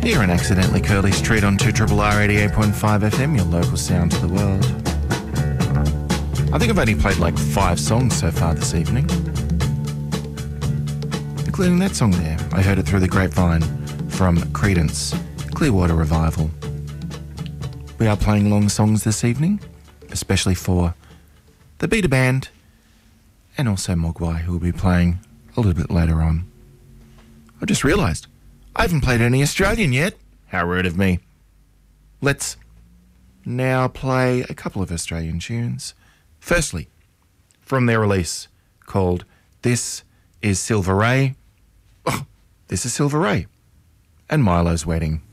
Here on Accidentally Curly Street on 2RRR 88.5 FM, your local sound to the world. I think I've only played like 5 songs so far this evening, including that song there. I heard it through the grapevine from Creedence, Clearwater Revival. We are playing long songs this evening, especially for the Beta Band and also Mogwai, who will be playing a little bit later on. I just realised I haven't played any Australian yet. How rude of me. Let's now play a couple of Australian tunes. Firstly, from their release called This Is Silver Ray. Oh, this is Silver Ray and Milo's Wedding.